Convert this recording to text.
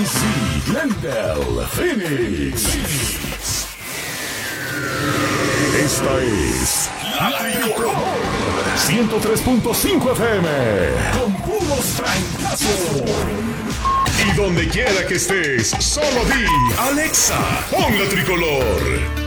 Tracy, Glendale, Phoenix. Esta es La Tricolor 103.5 FM con puros trancazos. Y donde quiera que estés, solo di Alexa, pon La Tricolor.